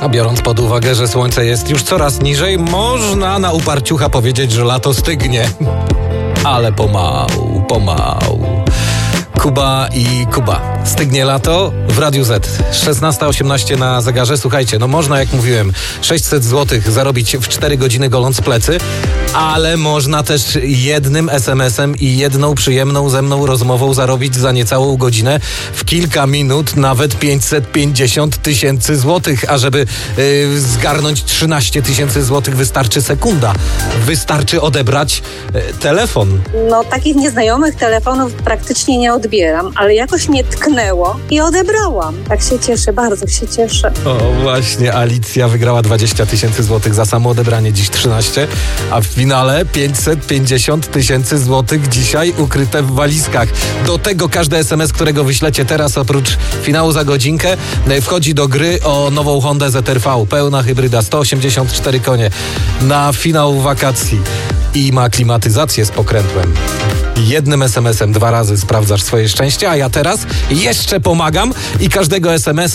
A biorąc pod uwagę, że słońce jest już coraz niżej, można na uparciucha powiedzieć, że lato stygnie. Ale pomału, pomału. Kuba i Kuba. Stygnie lato w Radiu Z. 16:18 na zegarze. Słuchajcie, no można, jak mówiłem, 600 zł zarobić w 4 godziny goląc plecy, ale można też jednym SMS-em i jedną przyjemną ze mną rozmową zarobić za niecałą godzinę w kilka minut nawet 550 tysięcy złotych, a żeby zgarnąć 13 tysięcy złotych wystarczy sekunda. Wystarczy odebrać telefon. No takich nieznajomych telefonów praktycznie nie odbieram, ale jakoś mnie tknęło i odebrałam. Tak się cieszę, bardzo się cieszę. O właśnie, Alicja wygrała 20 tysięcy złotych za samo odebranie, dziś 13, a w finale 550 tysięcy złotych dzisiaj ukryte w walizkach. Do tego każdy SMS, którego wyślecie teraz, oprócz finału za godzinkę, wchodzi do gry o nową Hondę ZR-V. Pełna hybryda, 184 konie na finał wakacji. I ma klimatyzację z pokrętłem. Jednym SMS-em 2 razy sprawdzasz swoje szczęście, a ja teraz jeszcze pomagam i każdego SMS-a